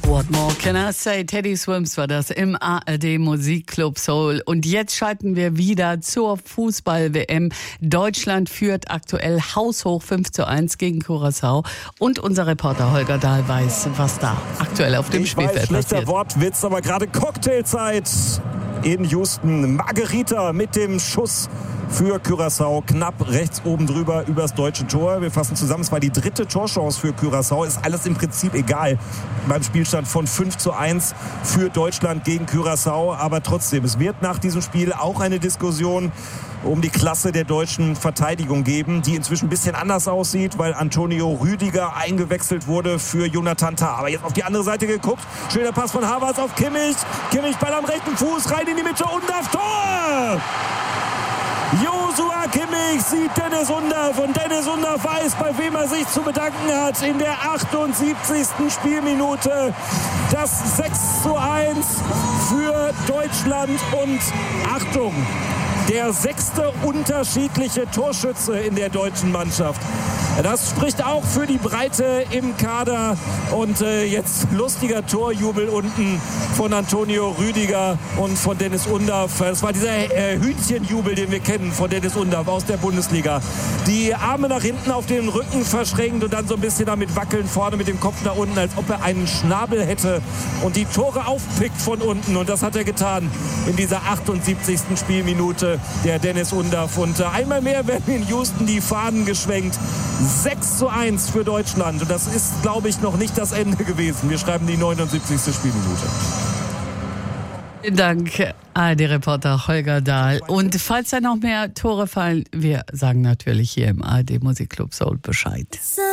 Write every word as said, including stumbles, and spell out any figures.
What more can I say? Teddy Swims war das im A R D Musikclub Soul. Und jetzt schalten wir wieder zur Fußball-W M. Deutschland führt aktuell haushoch fünf zu eins gegen Curaçao. Und unser Reporter Holger Dahl weiß, was da aktuell auf dem ich Spielfeld weiß, schlechter passiert. Wortwitz, aber gerade Cocktailzeit in Houston. Margarita mit dem Schuss für Curaçao, knapp rechts oben drüber übers deutsche Tor. Wir fassen zusammen, es war die dritte Torchance für Curaçao. Ist alles im Prinzip egal beim Spielstand von fünf zu eins für Deutschland gegen Curaçao. Aber trotzdem, es wird nach diesem Spiel auch eine Diskussion um die Klasse der deutschen Verteidigung geben, die inzwischen ein bisschen anders aussieht, weil Antonio Rüdiger eingewechselt wurde für Jonathan Tah. Aber jetzt auf die andere Seite geguckt. Schöner Pass von Havertz auf Kimmich. Kimmich Ball am rechten Fuß, rein in die Mitte und auf Tor! Joshua Kimmich sieht Dennis Undaff und Dennis Undaff weiß, bei wem er sich zu bedanken hat. In der achtundsiebzigsten Spielminute das sechs zu eins für Deutschland und Achtung, der sechste unterschiedliche Torschütze in der deutschen Mannschaft. Das spricht auch für die Breite im Kader. Und äh, jetzt lustiger Torjubel unten von Antonio Rüdiger und von Dennis Undaff. Das war dieser äh, Hühnchenjubel, den wir kennen von Dennis Undaff aus der Bundesliga. Die Arme nach hinten auf den Rücken verschränkt und dann so ein bisschen damit wackeln, vorne mit dem Kopf nach unten, als ob er einen Schnabel hätte und die Tore aufpickt von unten. Und das hat er getan in dieser achtundsiebzigsten Spielminute, der Dennis Undaff. Und äh, einmal mehr werden in Houston die Fahnen geschwenkt. sechs zu eins für Deutschland. Und das ist, glaube ich, noch nicht das Ende gewesen. Wir schreiben die neunundsiebzigste Spielminute. Vielen Dank, A R D-Reporter Holger Dahl. Und falls da noch mehr Tore fallen, wir sagen natürlich hier im A R D Musikclub Soul Bescheid.